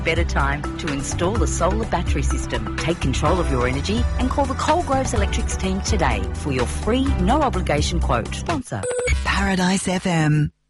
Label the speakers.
Speaker 1: better time to install a solar battery system. Take control of your energy and call the Coalgroves Electrics team today for your free, no-obligation quote. Sponsor.
Speaker 2: Paradise FM.